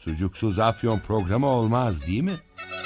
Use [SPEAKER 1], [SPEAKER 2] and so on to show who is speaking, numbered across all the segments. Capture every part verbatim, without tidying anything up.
[SPEAKER 1] Sucuksuz Afyon programı olmaz değil mi?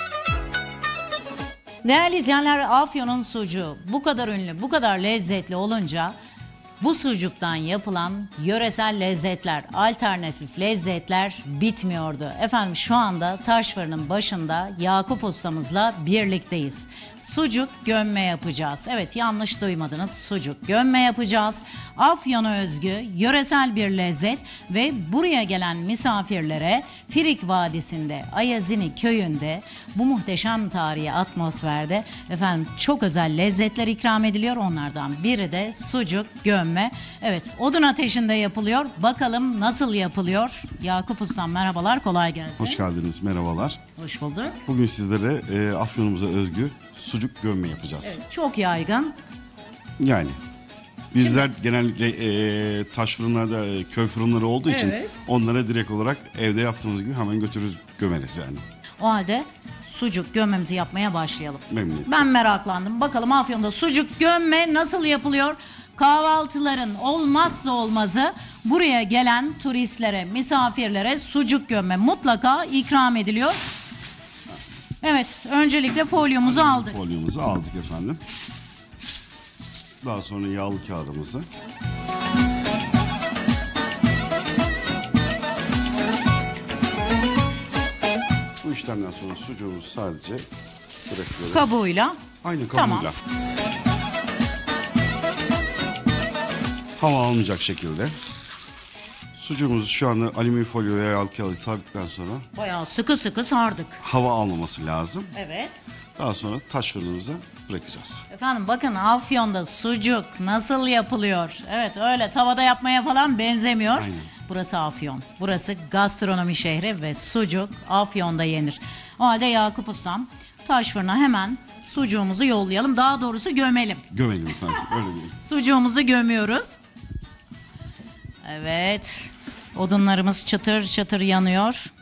[SPEAKER 2] Değerli izleyenler, Afyon'un sucuğu bu kadar ünlü, bu kadar lezzetli olunca bu sucuktan yapılan yöresel lezzetler, alternatif lezzetler bitmiyordu. Efendim şu anda taş fırının başında Yakup ustamızla birlikteyiz. Sucuk gömme yapacağız. Evet, yanlış duymadınız, sucuk gömme yapacağız. Afyon'a özgü yöresel bir lezzet ve buraya gelen misafirlere Firik Vadisi'nde, Ayazini köyünde bu muhteşem tarihi atmosferde efendim çok özel lezzetler ikram ediliyor. Onlardan biri de sucuk gömme. Evet, odun ateşinde yapılıyor. Bakalım nasıl yapılıyor? Yakup Ustam merhabalar, kolay gelsin.
[SPEAKER 3] Hoş geldiniz, merhabalar.
[SPEAKER 2] Hoş bulduk.
[SPEAKER 3] Bugün sizlere e, Afyon'umuza özgü sucuk gömme yapacağız.
[SPEAKER 2] Evet, çok yaygın.
[SPEAKER 3] Yani bizler genellikle e, taş fırınlarda, e, köy fırınları olduğu için
[SPEAKER 2] Evet.
[SPEAKER 3] onlara direkt olarak evde yaptığımız gibi hemen götürürüz, gömeriz yani.
[SPEAKER 2] O halde sucuk gömmemizi yapmaya başlayalım.
[SPEAKER 3] Memnuniyetle.
[SPEAKER 2] Ben meraklandım. Bakalım Afyon'da sucuk gömme nasıl yapılıyor? Kahvaltıların olmazsa olmazı, buraya gelen turistlere, misafirlere sucuk gömme mutlaka ikram ediliyor. Evet, öncelikle folyomuzu aldık.
[SPEAKER 3] Folyomuzu aldık efendim. Daha sonra yağlı kağıdımızı. Bu işlemden sonra sucuğumuzu sadece bırakıyoruz.
[SPEAKER 2] Kabuğuyla.
[SPEAKER 3] Aynı
[SPEAKER 2] Tamam.
[SPEAKER 3] kabuğuyla. Hava almayacak şekilde. Sucuğumuzu şu anda alüminyum folyo veya yağlı kağıdı sardıktan sonra
[SPEAKER 2] Bayağı sıkı sıkı sardık.
[SPEAKER 3] hava almaması lazım.
[SPEAKER 2] Evet.
[SPEAKER 3] Daha sonra taş fırınımıza bırakacağız.
[SPEAKER 2] Efendim bakın, Afyon'da sucuk nasıl yapılıyor? Evet, öyle tavada yapmaya falan benzemiyor.
[SPEAKER 3] Aynen.
[SPEAKER 2] Burası Afyon. Burası gastronomi şehri ve sucuk Afyon'da yenir. O halde Yakup Ustam, taş fırına hemen sucuğumuzu yollayalım. Daha doğrusu gömelim.
[SPEAKER 3] Gömelim efendim, öyle diyelim.
[SPEAKER 2] Sucuğumuzu gömüyoruz. Evet. Odunlarımız çıtır çıtır yanıyor.